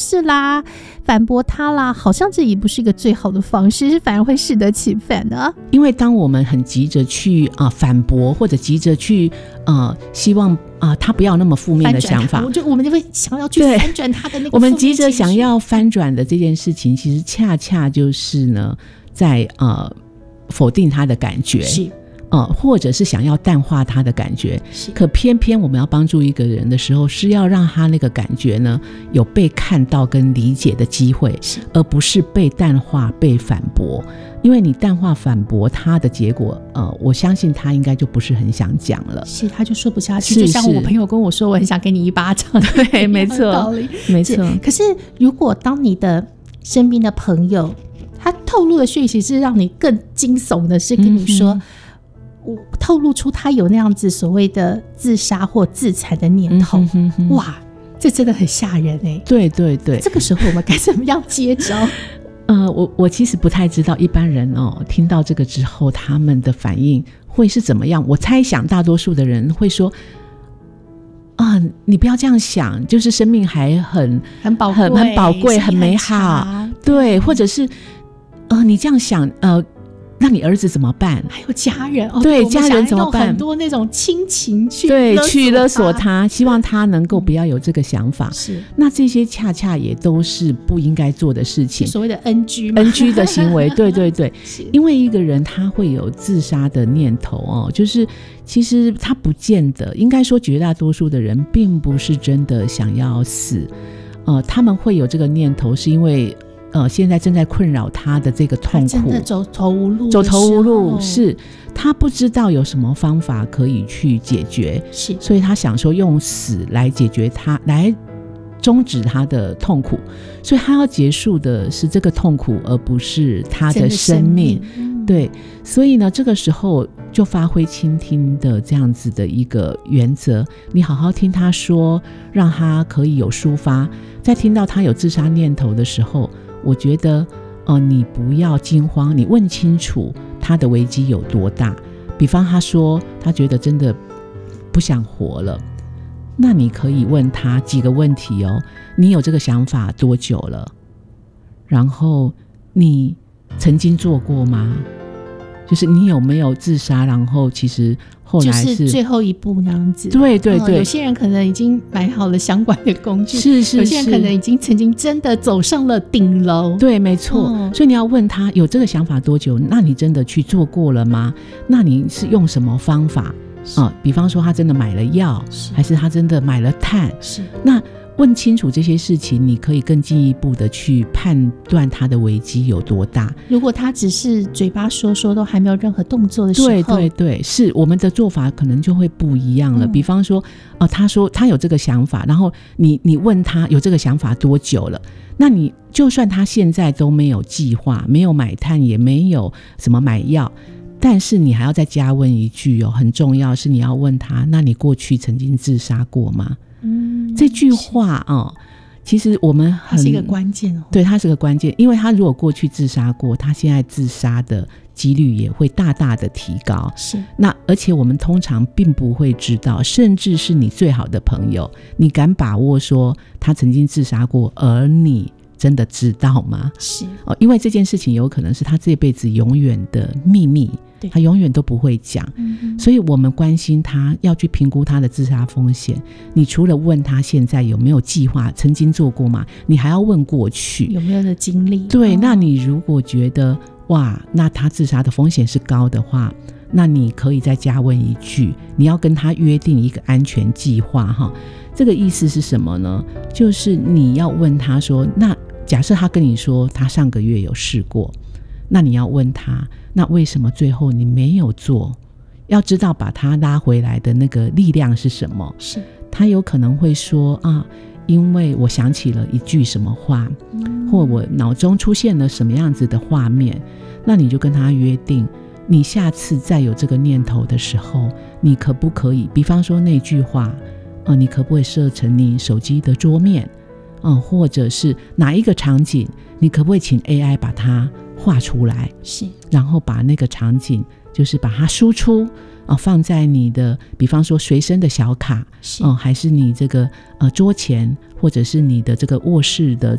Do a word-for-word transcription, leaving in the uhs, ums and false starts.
释啦，反驳他啦，好像这也不是一个最好的方式，反而会适得其反的、啊。 因为当我们很急着去、呃、反驳，或者急着去呃希望啊、呃，他不要那么负面的想法， 我就我们就会想要去翻转他的那个。 我们急着想要翻转的这件事情，其实恰恰就是呢，在呃否定他的感觉， 是呃，或者是想要淡化他的感觉。可偏偏我们要帮助一个人的时候，是要让他那个感觉呢有被看到跟理解的机会，而不是被淡化、被反驳。因为你淡化反驳他的结果，呃，我相信他应该就不是很想讲了， 是他就说不下去。就像我朋友跟我说，我很想给你一巴掌， 对，没错，没错。 可是如果当你的身边的朋友，他透露的讯息是让你更惊悚的，是跟你说。嗯透露出他有那样子所谓的自杀或自残的念头、嗯、哼哼哼哇，这真的很吓人哎、欸！ 对对对， 这个时候我们该怎么样接招？ 呃，我我其实不太知道一般人哦，听到这个之后他们的反应会是怎么样。我猜想大多数的人会说啊，你不要这样想，就是生命还很很宝贵、 很很宝贵、很美好，对，或者是呃，你这样想呃。那你儿子怎么办？ 还有家人哦， 对，家人怎么办？ 很多那种亲情去对去勒索他，希望他能够不要有这个想法。是、嗯，那这些恰恰也都是不应该做的事情， 所谓的 N G 嘛 N G 的行为。对对对，因为一个人他会有自杀的念头哦，就是其实他不见得，应该说绝大多数的人并不是真的想要死，呃，他们会有这个念头，是因为。呃，现在正在困扰他的这个痛苦， 真的走投无路， 走投无路，是他不知道有什么方法可以去解决， 是， 所以他想说用死来解决他，来终止他的痛苦，所以他要结束的是这个痛苦，而不是他的生命。嗯、对，所以呢，这个时候就发挥倾听的这样子的一个原则，你好好听他说，让他可以有抒发，在听到他有自杀念头的时候。我觉得呃，你不要惊慌，你问清楚他的危机有多大。比方他说他觉得真的不想活了，那你可以问他几个问题哦。你有这个想法多久了？然后你曾经做过吗？就是你有没有自杀，然后其实后来 是,、 就是最后一步那样子。 对对对、哦、 有些人可能已经买好了相关的工具， 是是是， 有些人可能已经曾经真的走上了顶楼。 对，没错、哦、所以你要问他有这个想法多久，那你真的去做过了吗？那你是用什么方法、呃、比方说他真的买了药，还是他真的买了炭？是，那问清楚这些事情，你可以更进一步的去判断他的危机有多大。 如果他只是嘴巴说说都还没有任何动作的时候， 对对对，是我们的做法可能就会不一样了、嗯、比方说、呃、他说他有这个想法，然后你你问他有这个想法多久了，那你就算他现在都没有计划，没有买炭，也没有什么买药，但是你还要再加问一句哦，很重要是你要问他，那你过去曾经自杀过吗？嗯，这句话哦，其实我们很它是一个关键哦。 对，它是个关键，因为他如果过去自杀过，他现在自杀的几率也会大大的提高。是，那而且我们通常并不会知道，甚至是你最好的朋友，你敢把握说他曾经自杀过，而你真的知道吗？是、哦、因为这件事情有可能是他这辈子永远的秘密，他永远都不会讲、嗯、所以我们关心他，要去评估他的自杀风险。你除了问他现在有没有计划，曾经做过吗，你还要问过去有没有的经历。 对、哦、那你如果觉得哇，那他自杀的风险是高的话，那你可以再加问一句，你要跟他约定一个安全计划哈。这个意思是什么呢？就是你要问他说，那假设他跟你说他上个月有试过，那你要问他，那为什么最后你没有做？要知道把他拉回来的那个力量是什么。是，他有可能会说啊，因为我想起了一句什么话、嗯、或我脑中出现了什么样子的画面，那你就跟他约定，你下次再有这个念头的时候，你可不可以比方说那句话、呃、你可不可以设成你手机的桌面、呃、或者是哪一个场景，你可不可以请 A I 把它画出来，是，然后把那个场景就是把它输出、呃、放在你的比方说随身的小卡、呃、还是你这个呃桌前，或者是你的这个卧室的